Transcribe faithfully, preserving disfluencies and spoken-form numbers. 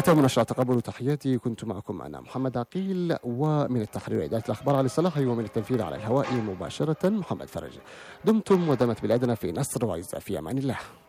ختام نشرة تقبلوا تحياتي، كنت معكم أنا محمد عقيل، ومن التحرير وإدارة الأخبار علي الصلاحي، ومن التنفيذ على الهواء مباشرة محمد فرج. دمتم ودامت بلادنا في نصر وعزة، في أمان الله.